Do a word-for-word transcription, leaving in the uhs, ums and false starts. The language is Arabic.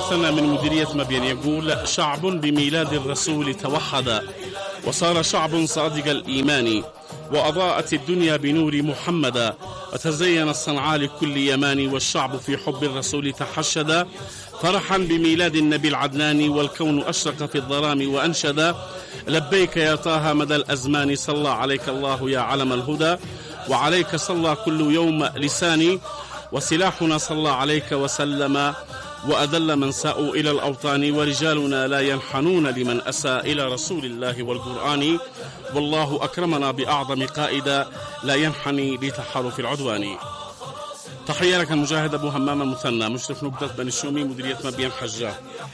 المثنى من مديرية مبين يقول: شعب بميلاد الرسول توحد، وصار شعب صادق الإيمان، وأضاءت الدنيا بنور محمد، وتزين الصنعاء لكل يمان، والشعب في حب الرسول تحشد، فرحا بميلاد النبي العدنان، والكون أشرق في الظلام وأنشد. لبيك يا طه مدى الأزمان، صلى عليك الله يا علم الهدى، وعليك صلى كل يوم لساني، وسلاحنا صلى عليك وسلم، وأذل من ساءوا إلى الأوطان، ورجالنا لا ينحنون لمن أساء إلى رسول الله والقرآن، والله أكرمنا بأعظم قائد لا ينحني لتحالف العدوان. تحية لك المجاهد أبو همام المثنى، مشرف نقطة بني الشومي، مديرية مبين حجة.